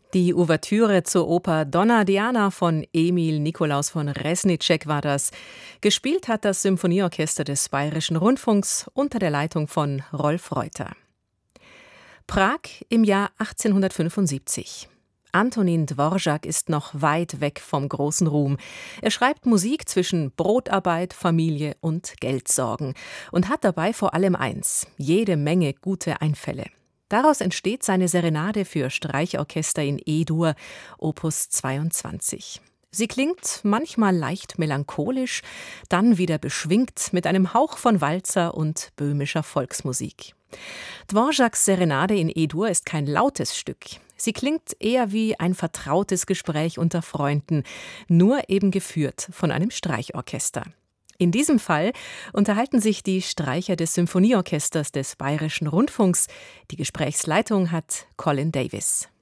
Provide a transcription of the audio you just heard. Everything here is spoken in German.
Die Ouvertüre zur Oper Donna Diana von Emil Nikolaus von Resnicek war das. Gespielt hat das Symphonieorchester des Bayerischen Rundfunks unter der Leitung von Rolf Reuter. Prag im Jahr 1875. Antonin Dvorak ist noch weit weg vom großen Ruhm. Er schreibt Musik zwischen Brotarbeit, Familie und Geldsorgen und hat dabei vor allem eins: jede Menge gute Einfälle. Daraus entsteht seine Serenade für Streichorchester in E-Dur, Opus 22. Sie klingt manchmal leicht melancholisch, dann wieder beschwingt mit einem Hauch von Walzer und böhmischer Volksmusik. Dvoraks Serenade in E-Dur ist kein lautes Stück. Sie klingt eher wie ein vertrautes Gespräch unter Freunden, nur eben geführt von einem Streichorchester. In diesem Fall unterhalten sich die Streicher des Symphonieorchesters des Bayerischen Rundfunks. Die Gesprächsleitung hat Colin Davis.